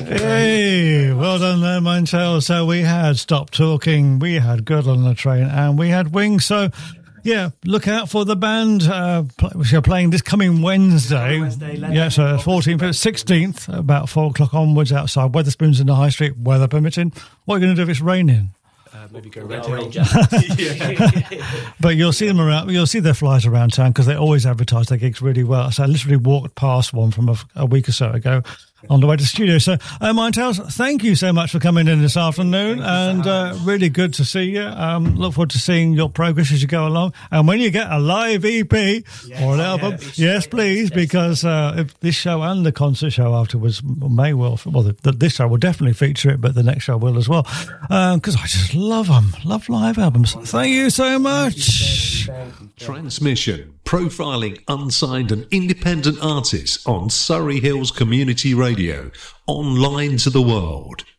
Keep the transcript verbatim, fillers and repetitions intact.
Hey, well done there, Mindtail. So we had Stop Talking, we had Good on the Train, and we had Wings. So, yeah, look out for the band, uh, which are playing this coming Wednesday. Wednesday yeah, so fourteenth, sixteenth, about four o'clock onwards outside Weatherspoons in the High Street, weather permitting. What are you going to do if it's raining? Uh, maybe go Red Red Hill. But you'll see them around. You'll see their flyers around town because they always advertise their gigs really well. So I literally walked past one from a, a week or so ago on the way to the studio. So, uh, Mindtails, thank you so much for coming in this afternoon, and uh, really good to see you. Um, look forward to seeing your progress as you go along. And when you get a live E P yes, or an album, yeah, yes, please, because uh, if this show and the concert show afterwards may well, well, the, the, this show will definitely feature it, but the next show will as well, because um, I just love them, love live albums. Thank you so much. Transmission, profiling unsigned and independent artists on Surrey Hills Community Radio, online to the world.